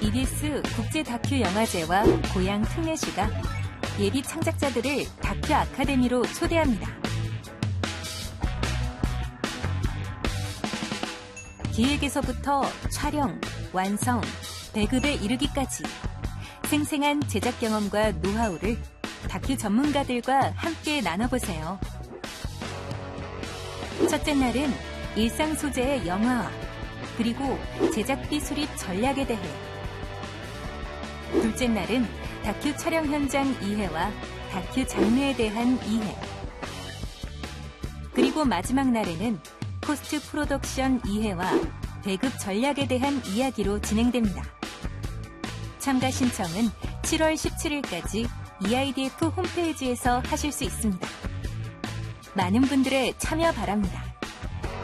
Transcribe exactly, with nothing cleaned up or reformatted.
이비에스 국제 다큐 영화제와 고향 특례시가 예비 창작자들을 다큐 아카데미로 초대합니다. 기획에서부터 촬영, 완성, 배급에 이르기까지 생생한 제작 경험과 노하우를 다큐 전문가들과 함께 나눠보세요. 첫째 날은 일상 소재의 영화화, 그리고 제작비 수립 전략에 대해. 둘째 날은 다큐 촬영 현장 이해와 다큐 장르에 대한 이해. 그리고 마지막 날에는 포스트 프로덕션 이해와 배급 전략에 대한 이야기로 진행됩니다. 참가 신청은 칠월 십칠일까지 이아이디에프 홈페이지에서 하실 수 있습니다. 많은 분들의 참여 바랍니다.